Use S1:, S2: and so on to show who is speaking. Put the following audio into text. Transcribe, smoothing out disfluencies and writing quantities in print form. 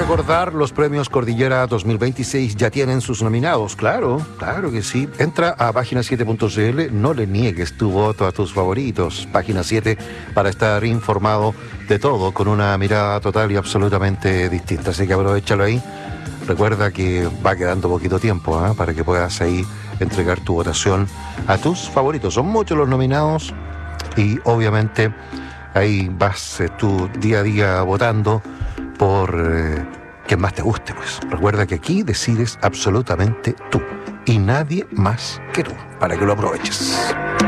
S1: recordar, los premios Cordillera 2026 ya tienen sus nominados. Claro que sí. Entra a página7.cl, no le niegues tu voto a tus favoritos. Página 7 para estar informado de todo con una mirada total y absolutamente distinta. Así que aprovéchalo ahí. Recuerda que va quedando poquito tiempo para que puedas ahí entregar tu votación a tus favoritos. Son muchos los nominados y obviamente ahí vas tú día a día votando por quien más te guste, pues. Recuerda que aquí decides absolutamente tú y nadie más que tú, para que lo aproveches.